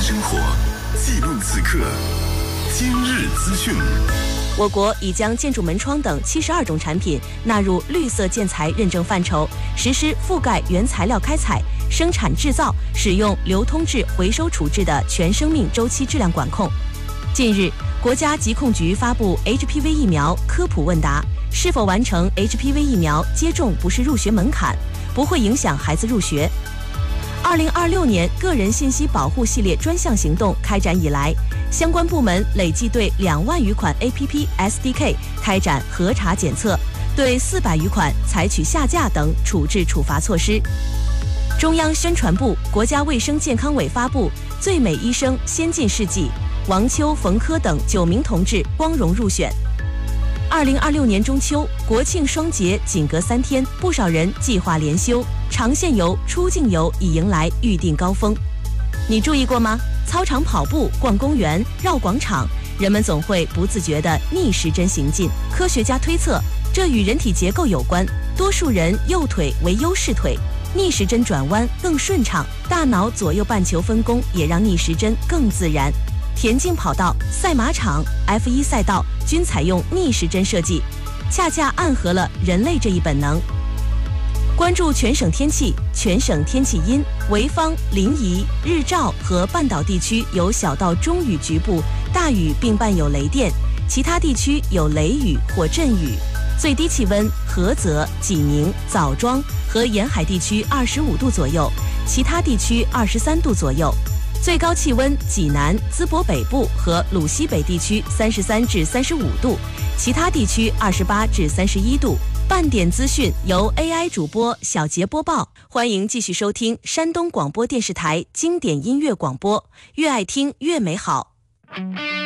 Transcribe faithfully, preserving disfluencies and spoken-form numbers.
生活，记录此刻。今日资讯。 我国已将建筑门窗等七十二种产品纳入绿色建材认证范畴，实施覆盖原材料开采、生产制造、使用、流通至回收处置的全生命周期质量管控。近日，国家疾控局发布 H P V 疫苗科普问答，是否完成 H P V 疫苗接种不是入学门槛，不会影响孩子入学。二零二六年个人信息保护系列专项行动开展以来，相关部门累计对两万余款 A P P S D K 开展核查检测，对四百余款采取下架等处置处罚措施。中央宣传部、国家卫生健康委发布《最美医生先进事迹》，王秋、冯轲等九名同志光荣入选。二零二六年中秋，国庆双节仅隔三天，不少人计划连休，长线游、出境游已迎来预订高峰。你注意过吗？操场跑步、逛公园、绕广场，人们总会不自觉地逆时针行进。科学家推测，这与人体结构有关，多数人右腿为优势腿，逆时针转弯更顺畅，大脑左右半球分工也让逆时针更自然。田径跑道、赛马场、F 一 赛道均采用逆时针设计，恰恰暗合了人类这一本能。关注全省天气，全省天气阴，潍坊、临沂、日照和半岛地区有小到中雨局部，大雨并伴有雷电，其他地区有雷雨或阵雨。最低气温，菏泽、济宁、枣庄和沿海地区二十五度左右，其他地区二十三度左右。最高气温，济南、淄博北部和鲁西北地区三十三至三十五度，其他地区二十八至三十一度。半点资讯由 A I 主播小杰播报，欢迎继续收听山东广播电视台经典音乐广播，越爱听越美好。